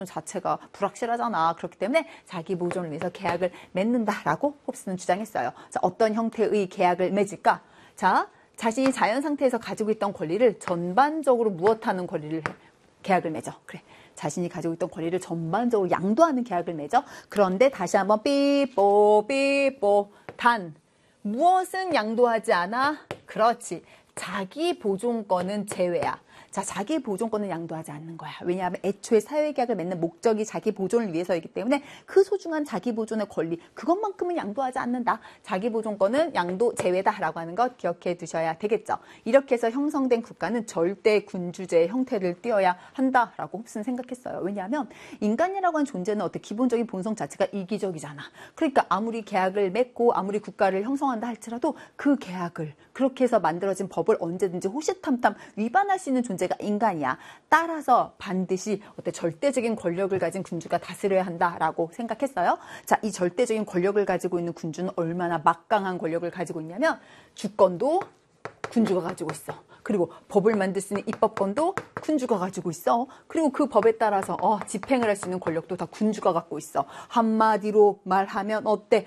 자체가 불확실하잖아. 그렇기 때문에 자기 보존을 위해서 계약을 맺는다라고 홉스는 주장했어요. 자, 어떤 형태의 계약을 맺을까? 자, 자신이 자연 상태에서 가지고 있던 권리를 전반적으로 무엇하는 권리를 계약을 맺어. 그래. 자신이 가지고 있던 권리를 전반적으로 양도하는 계약을 맺어. 그런데 다시 한번 삐뽀 단 무엇은 양도하지 않아? 그렇지. 자기 보존권은 제외야. 자, 자기 보존권은 양도하지 않는 거야. 왜냐하면 애초에 사회계약을 맺는 목적이 자기 보존을 위해서이기 때문에 그 소중한 자기 보존의 권리, 그것만큼은 양도하지 않는다. 자기 보존권은 양도 제외다라고 하는 것 기억해 두셔야 되겠죠. 이렇게 해서 형성된 국가는 절대 군주제의 형태를 띄어야 한다라고 홉스는 생각했어요. 왜냐하면 인간이라고 하는 존재는 어떤 기본적인 본성 자체가 이기적이잖아. 그러니까 아무리 계약을 맺고 아무리 국가를 형성한다 할지라도 그 계약을 그렇게 해서 만들어진 법을 언제든지 호시탐탐 위반할 수 있는 존재가 인간이야. 따라서 반드시 어떤 절대적인 권력을 가진 군주가 다스려야 한다라고 생각했어요. 자, 이 절대적인 권력을 가지고 있는 군주는 얼마나 막강한 권력을 가지고 있냐면 주권도 군주가 가지고 있어. 그리고 법을 만들 수 있는 입법권도 군주가 가지고 있어. 그리고 그 법에 따라서 집행을 할 수 있는 권력도 다 군주가 갖고 있어. 한마디로 말하면 어때?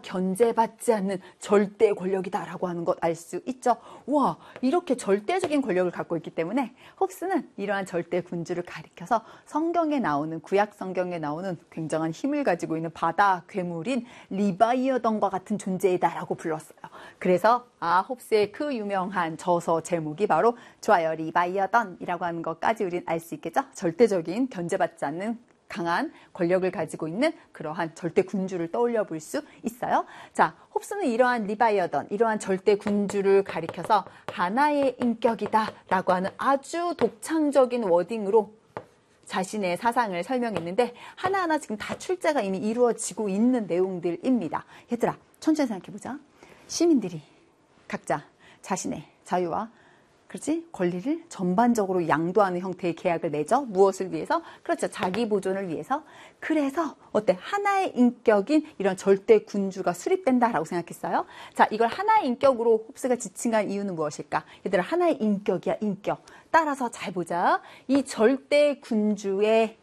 견제받지 않는 절대 권력이다라고 하는 것 알 수 있죠. 와, 이렇게 절대적인 권력을 갖고 있기 때문에 홉스는 이러한 절대 군주를 가리켜서 성경에 나오는, 구약 성경에 나오는 굉장한 힘을 가지고 있는 바다 괴물인 리바이어던과 같은 존재이다라고 불렀어요. 그래서 홉스의 그 유명한 저서 제목이 바로 좋아요 리바이어던이라고 하는 것까지 우린 알 수 있겠죠. 절대적인 견제받지 않는 강한 권력을 가지고 있는 그러한 절대 군주를 떠올려 볼 수 있어요. 자, 홉스는 이러한 리바이어던, 이러한 절대 군주를 가리켜서 하나의 인격이다라고 하는 아주 독창적인 워딩으로 자신의 사상을 설명했는데 하나하나 지금 다 출제가 이미 이루어지고 있는 내용들입니다. 얘들아, 천천히 생각해보자. 시민들이 각자 자신의 자유와 그렇지? 권리를 전반적으로 양도하는 형태의 계약을 맺어. 무엇을 위해서? 그렇죠. 자기 보존을 위해서. 그래서 어때? 하나의 인격인 이런 절대 군주가 수립된다라고 생각했어요. 자, 이걸 하나의 인격으로 홉스가 지칭한 이유는 무엇일까? 얘들아, 하나의 인격이야, 인격. 따라서 잘 보자. 이 절대 군주의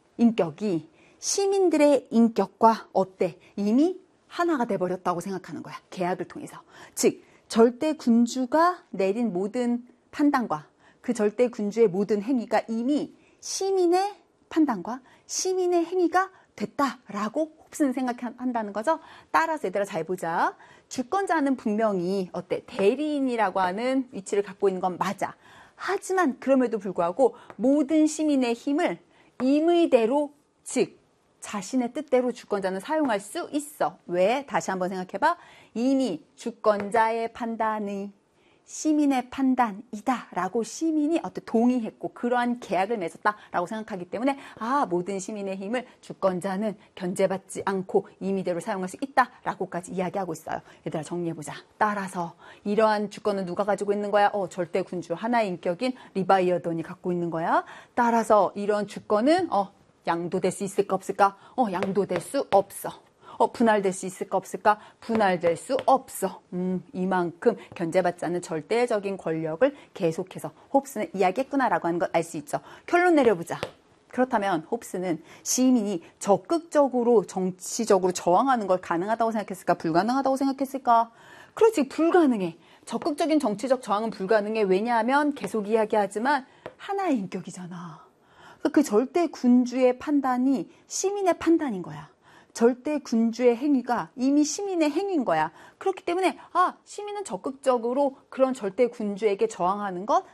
인격이 시민들의 인격과 어때? 이미 하나가 돼버렸다고 생각하는 거야. 계약을 통해서. 즉, 절대 군주가 내린 모든 판단과 그 절대 군주의 모든 행위가 이미 시민의 판단과 시민의 행위가 됐다라고 홉스는 생각한다는 거죠. 따라서 얘들아 잘 보자. 주권자는 분명히 어때? 대리인이라고 하는 위치를 갖고 있는 건 맞아. 하지만 그럼에도 불구하고 모든 시민의 힘을 임의대로, 즉 자신의 뜻대로 주권자는 사용할 수 있어. 왜? 다시 한번 생각해봐. 이미 주권자의 판단이 시민의 판단이다 라고 시민이 동의했고 그러한 계약을 맺었다라고 생각하기 때문에 모든 시민의 힘을 주권자는 견제받지 않고 임의대로 사용할 수 있다라고까지 이야기하고 있어요. 얘들아 정리해보자. 따라서 이러한 주권은 누가 가지고 있는 거야? 절대 군주 하나의 인격인 리바이어던이 갖고 있는 거야. 따라서 이런 주권은 양도될 수 있을까 없을까? 양도될 수 없어. 분할될 수 있을까 없을까? 분할될 수 없어. 이만큼 견제받지 않는 절대적인 권력을 계속해서 홉스는 이야기했구나라고 하는 걸 알 수 있죠. 결론 내려보자. 그렇다면 홉스는 시민이 적극적으로 정치적으로 저항하는 걸 가능하다고 생각했을까? 불가능하다고 생각했을까? 그렇지, 불가능해. 적극적인 정치적 저항은 불가능해. 왜냐하면 계속 이야기하지만 하나의 인격이잖아. 그 절대 군주의 판단이 시민의 판단인 거야. 절대 군주의 행위가 이미 시민의 행위인 거야. 그렇기 때문에 시민은 적극적으로 그런 절대 군주에게 저항하는 것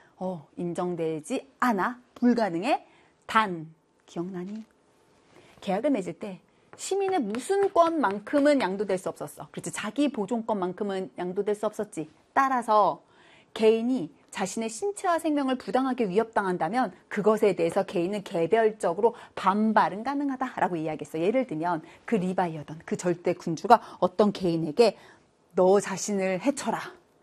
인정되지 않아. 불가능해. 단, 기억나니? 계약을 맺을 때 시민의 무슨 권만큼은 양도될 수 없었어. 그렇지. 자기 보존권만큼은 양도될 수 없었지. 따라서 개인이 자신의 신체와 생명을 부당하게 위협당한다면 그것에 대해서 개인은 개별적으로 반발은 가능하다라고 이야기했어. 예를 들면 그 리바이어던 그 절대 군주가 어떤 개인에게 너 자신을 해쳐라,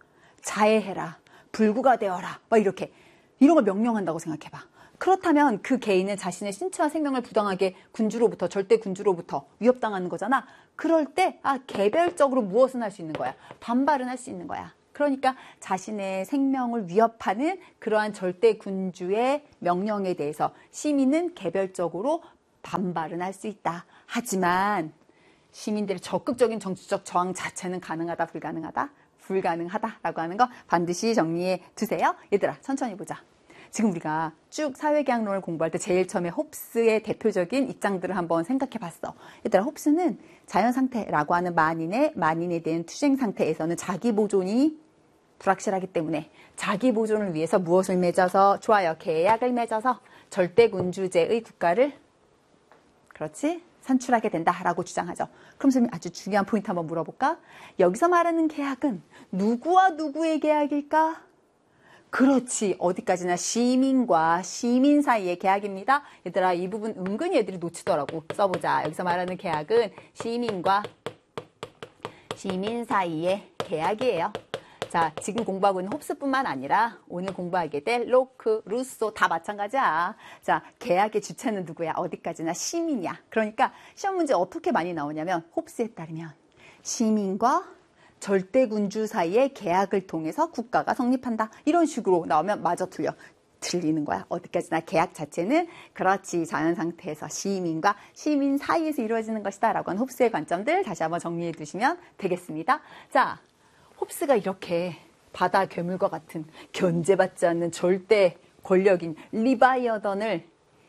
자해해라, 불구가 되어라 막 이렇게 이런 걸 명령한다고 생각해봐. 그렇다면 그 개인은 자신의 신체와 생명을 부당하게 군주로부터 절대 군주로부터 위협당하는 거잖아. 그럴 때 개별적으로 무엇은 할 수 있는 거야? 반발은 할 수 있는 거야. 그러니까 자신의 생명을 위협하는 그러한 절대 군주의 명령에 대해서 시민은 개별적으로 반발은 할 수 있다. 하지만 시민들의 적극적인 정치적 저항 자체는 가능하다, 불가능하다? 불가능하다라고 하는 거 반드시 정리해 두세요. 얘들아, 천천히 보자. 지금 우리가 쭉 사회계약론을 공부할 때 제일 처음에 홉스의 대표적인 입장들을 한번 생각해 봤어. 얘들아, 홉스는 자연상태라고 하는 만인에 대한 투쟁 상태에서는 자기 보존이 불확실하기 때문에 자기 보존을 위해서 무엇을 맺어서, 좋아요, 계약을 맺어서 절대군주제의 국가를, 그렇지, 선출하게 된다라고 주장하죠. 그럼 선생님, 아주 중요한 포인트 한번 물어볼까? 여기서 말하는 계약은 누구와 누구의 계약일까? 그렇지, 어디까지나 시민과 시민 사이의 계약입니다. 얘들아, 이 부분 은근히 애들이 놓치더라고. 써보자. 여기서 말하는 계약은 시민과 시민 사이의 계약이에요. 자, 지금 공부하고 있는 홉스뿐만 아니라 오늘 공부하게 될 로크, 루소 다 마찬가지야. 자, 계약의 주체는 누구야? 어디까지나 시민이야. 그러니까 시험 문제 어떻게 많이 나오냐면 홉스에 따르면 시민과 절대군주 사이의 계약을 통해서 국가가 성립한다. 이런 식으로 나오면 마저 틀리는 거야. 어디까지나 계약 자체는, 그렇지, 자연상태에서 시민과 시민 사이에서 이루어지는 것이다 라고 하는 홉스의 관점들 다시 한번 정리해 두시면 되겠습니다. 자, 홉스가 이렇게 바다 괴물과 같은 견제받지 않는 절대 권력인 리바이어던을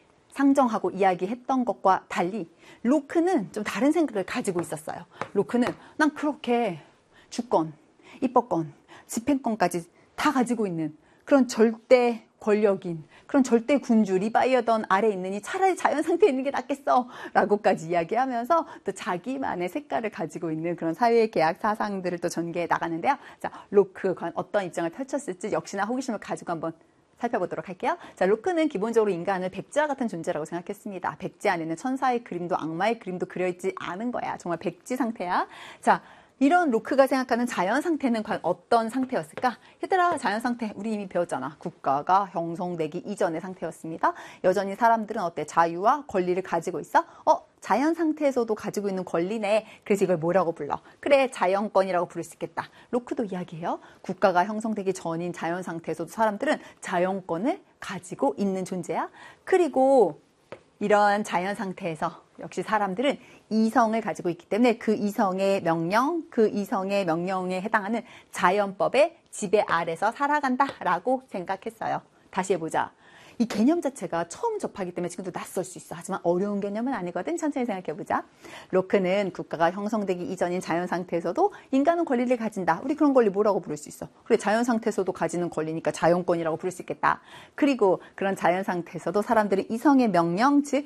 상정하고 이야기했던 것과 달리 로크는 좀 다른 생각을 가지고 있었어요. 로크는 난 그렇게 주권, 입법권, 집행권까지 다 가지고 있는 그런 절대 권력인, 그런 절대 군주 리바이어던 아래 있느니 차라리 자연 상태에 있는 게 낫겠어 라고까지 이야기하면서 또 자기만의 색깔을 가지고 있는 그런 사회의 계약 사상들을 또 전개해 나가는데요. 자, 로크가 어떤 입장을 펼쳤을지 역시나 호기심을 가지고 한번 살펴보도록 할게요. 자, 로크는 기본적으로 인간을 백지와 같은 존재라고 생각했습니다. 백지 안에는 천사의 그림도 악마의 그림도 그려있지 않은 거야. 정말 백지 상태야. 자, 이런 로크가 생각하는 자연 상태는 과연 어떤 상태였을까? 얘들아, 자연 상태 우리 이미 배웠잖아. 국가가 형성되기 이전의 상태였습니다. 여전히 사람들은 어때? 자유와 권리를 가지고 있어? 자연 상태에서도 가지고 있는 권리네. 그래서 이걸 뭐라고 불러? 그래, 자연권이라고 부를 수 있겠다. 로크도 이야기해요. 국가가 형성되기 전인 자연 상태에서도 사람들은 자연권을 가지고 있는 존재야. 그리고 이러한 자연 상태에서 역시 사람들은 이성을 가지고 있기 때문에 그 이성의 명령, 그 이성의 명령에 해당하는 자연법의 지배 아래서 살아간다라고 생각했어요. 다시 해보자. 이 개념 자체가 처음 접하기 때문에 지금도 낯설 수 있어. 하지만 어려운 개념은 아니거든. 천천히 생각해보자. 로크는 국가가 형성되기 이전인 자연 상태에서도 인간은 권리를 가진다. 우리 그런 권리 뭐라고 부를 수 있어? 그래, 자연 상태에서도 가지는 권리니까 자연권이라고 부를 수 있겠다. 그리고 그런 자연 상태에서도 사람들은 이성의 명령, 즉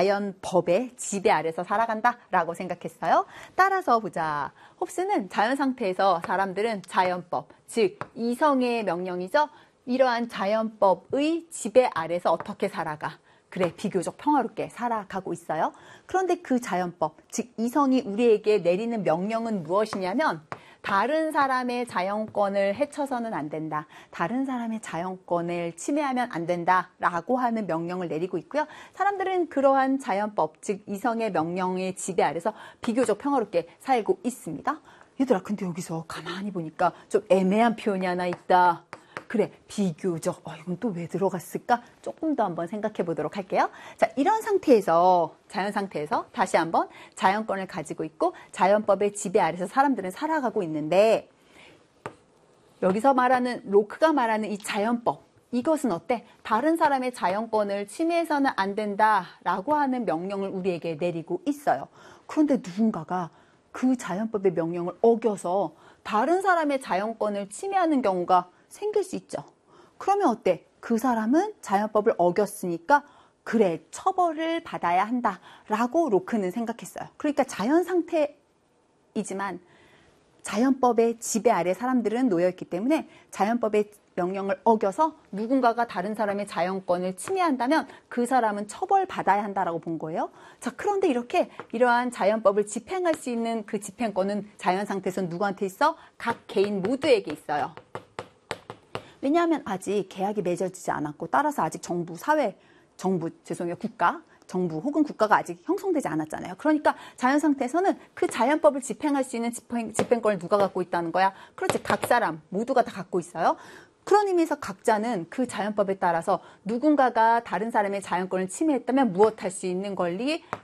자연법의 지배 아래서 살아간다라고 생각했어요. 따라서 보자. 홉스는 자연 상태에서 사람들은 자연법, 즉 이성의 명령이죠. 이러한 자연법의 지배 아래서 어떻게 살아가? 그래, 비교적 평화롭게 살아가고 있어요. 그런데 그 자연법, 즉 이성이 우리에게 내리는 명령은 무엇이냐면 다른 사람의 자연권을 해쳐서는 안 된다. 다른 사람의 자연권을 침해하면 안 된다라고 하는 명령을 내리고 있고요. 사람들은 그러한 자연법, 즉 이성의 명령의 지배 아래서 비교적 평화롭게 살고 있습니다. 얘들아, 근데 여기서 가만히 보니까 좀 애매한 표현이 하나 있다. 그래, 비교적. 이건 또 왜 들어갔을까? 조금 더 한번 생각해 보도록 할게요. 자, 이런 상태에서, 자연 상태에서 다시 한번 자연권을 가지고 있고 자연법의 지배 아래서 사람들은 살아가고 있는데, 여기서 말하는, 로크가 말하는 이 자연법, 이것은 어때? 다른 사람의 자연권을 침해해서는 안 된다라고 하는 명령을 우리에게 내리고 있어요. 그런데 누군가가 그 자연법의 명령을 어겨서 다른 사람의 자연권을 침해하는 경우가 생길 수 있죠. 그러면 어때? 그 사람은 자연법을 어겼으니까 그래, 처벌을 받아야 한다라고 로크는 생각했어요. 그러니까 자연 상태이지만 자연법의 지배 아래 사람들은 놓여있기 때문에 자연법의 명령을 어겨서 누군가가 다른 사람의 자연권을 침해한다면 그 사람은 처벌받아야 한다라고 본 거예요. 자, 그런데 이러한 자연법을 집행할 수 있는 그 집행권은 자연 상태에서는 누구한테 있어? 각 개인 모두에게 있어요. 왜냐하면 아직 계약이 맺어지지 않았고, 따라서 아직 정부 혹은 국가가 아직 형성되지 않았잖아요. 그러니까 자연 상태에서는 그 자연법을 집행할 수 있는 집행권을 누가 갖고 있다는 거야? 그렇지, 각 사람 모두가 다 갖고 있어요. 그런 의미에서 각자는 그 자연법에 따라서 누군가가 다른 사람의 자연권을 침해했다면 무엇할 수 있는 권리?